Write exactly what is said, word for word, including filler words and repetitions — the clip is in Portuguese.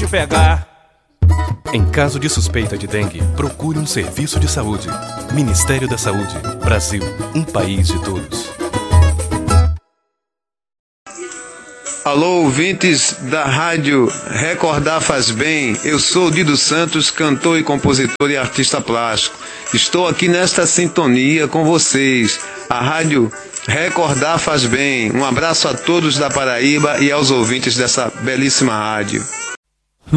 te pegar. Em caso de suspeita de dengue, procure um serviço de saúde. Ministério da Saúde. Brasil, um país de todos. Alô, ouvintes da rádio Recordar Faz Bem. Eu sou Dido Santos, cantor e compositor e artista plástico. Estou aqui nesta sintonia com vocês. A rádio Recordar Faz Bem. Um abraço a todos da Paraíba e aos ouvintes dessa belíssima rádio.